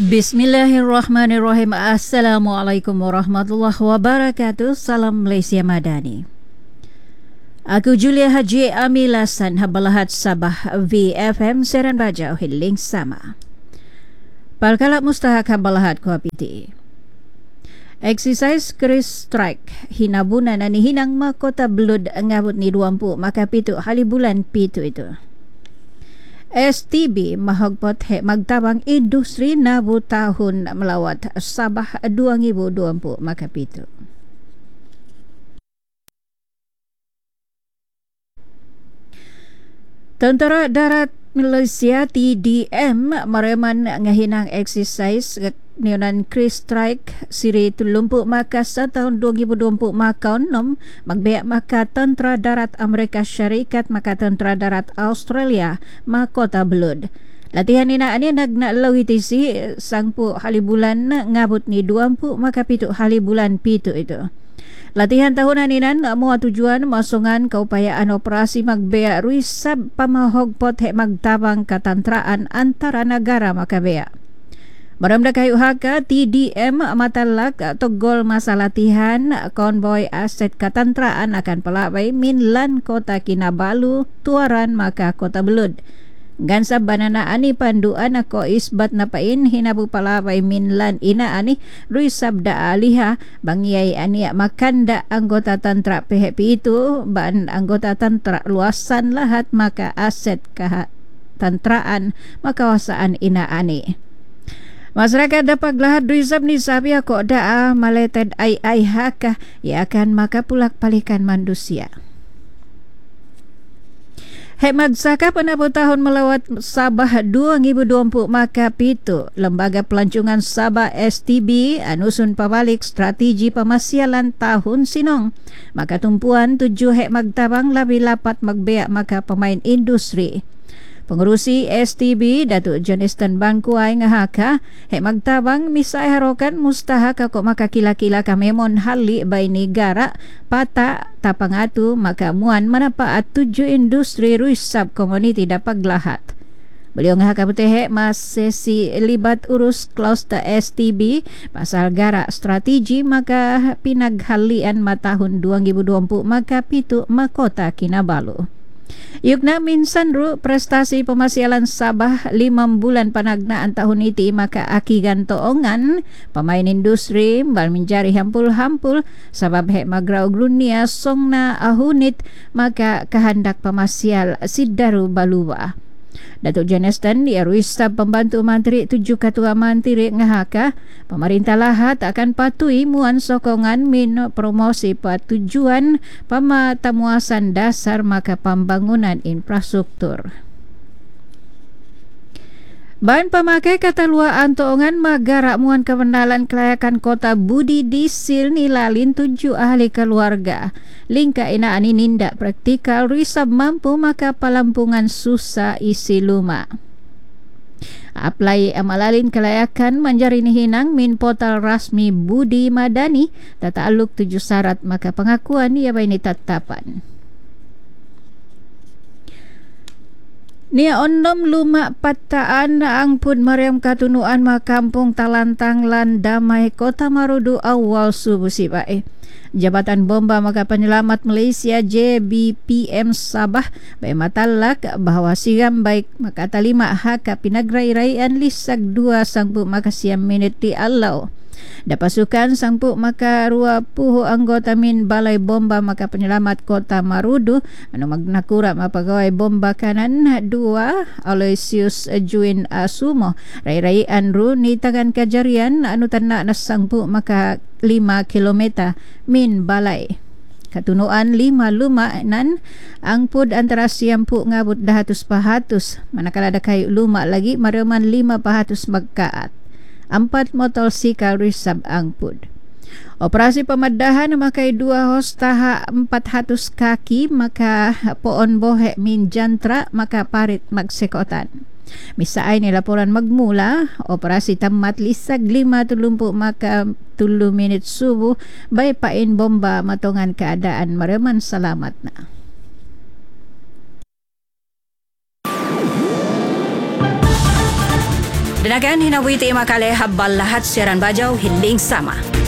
Bismillahirrahmanirrahim. Assalamualaikum warahmatullahi wabarakatuh. Salam Malaysia Madani. Aku Julia Haji Amilasan Habalahat Sabah VFM Seran Baja Hiling sama. Palkalak mustahak Habalahat Kuapiti. Exercise Chris Strike hinabunan ani hinang makota belud ngabut ni 20 maka pitu hali bulan pitu itu. STB mahagpot magtabang industri nabu tahun melawat Sabah 2020 maka pitu. Tentera Darat Malaysia TDM mareman ngahinang exercise niunan Chris Strike siri tulumpu maka sa tahun 2020 maka nom magbiak maka Tentera Darat Amerika Syarikat maka Tentera Darat Australia makota belud. Latihan ina ani nagnalaw itisi sangpu halibulan ngabut ni 20 maka pitu halibulan pitu itu. Latihan tahunan inan mua tujuan masungan kaupayaan operasi magbea ruisab pamahogpot magtabang katantraan antara negara makabea. Maramda kayu haka TDM matalak togol masa latihan konvoy aset katantraan akan pelabay minlan kota Kinabalu tuaran maka kota Belud. Gansa banana ani panduan ako isbat na pain hinabu palabay minlan ina ani Rui Sabda aliha bangyay ani makanda anggota tantra PHP itu ban anggota tantra luasan lahat maka aset tantraan makawasaan ina ani. Masyarakat dapat lahat Rui Sab ni sabi ako daa maleted ay haka ia akan maka pulak palikan manusia. Magsaka penabot tahun melawat Sabah 2020 maka pitu Lembaga Pelancongan Sabah STB anusun pabalik strategi pemasyalan tahun sinong maka tumpuan 7 magtabang labi lapat magbeak maka pemain industri. Pengurusi STB Datuk Johnston Bangkuai ngahaka magtabang misai harokan mustahak ako makakila-kila kamemon hali bay negara pata tapangatu maka muan manapaat 7 industri ruisab community dapat lahat. Beliau ngahaka betehe mas sesi libat urus klausta STB pasal gara strategi maka pinaghalian matahun 2020 maka pitu makota Kinabalu. Yukna minsan ru prestasi pemasyalan Sabah 5 bulan panagnaan tahun iti maka akigan toongan pemain industri bal menjari hampul-hampul sabab magraw grunia songna ahunit maka kehendak pemasyal sidaru baluwa. Datuk Johnston diaruisab pembantu menteri 7 ketua menteri ngahaka pemerintah lahat akan patui muan sokongan min promosi patujuan pematamuasan dasar maka pembangunan infrastruktur. Bahan pemakai kata luar antongan magara muan kebenalan kelayakan kota Budi Disil nilalin 7 ahli keluarga. Lingka ina ani nindak praktikal risab mampu maka palampungan susah isi luma. Apply amalalin kelayakan menjari hinang min portal rasmi Budi Madani tata aluk 7 syarat maka pengakuan ia baini tatapan. Nia ondom lumak pataan angpun Mariam Katunuan makampung Talantang lan Damai Kota Marudu awal subuh sibai. Jabatan Bomba maka Penyelamat Malaysia JBPM Sabah baik matalak bahawa siram baik maka talima hak pinagrai-raian lisak 2 sangpu maka siam minit di alau. Dapasukan sangpu maka 20 anggota min Balai Bomba maka Penyelamat Kota Marudu anu magnakura mapagawai bomba kanan 2 Aloysius Juin Asumo rai-raian ru ni tangan kajarian anu tanak na sangpu maka 5 kilometer min balai. Katunuan 5 luma nan angpud antara siampu ngabut 200 manakala ada kayu luma lagi mareman 5 magkaat. 4 motorsikal risab angpud. Operasi pemadahan memakai 2 hos taha 400 kaki maka poon bohe min jantra maka parit magsekotan. Misaay ni laporan magmula operasi tamat lisag 5 maka 3 minit subuh bay pain bomba matongan keadaan mareman salamat na. Dan akan hinabui tema kali habal lahat siaran bajau hiling sama.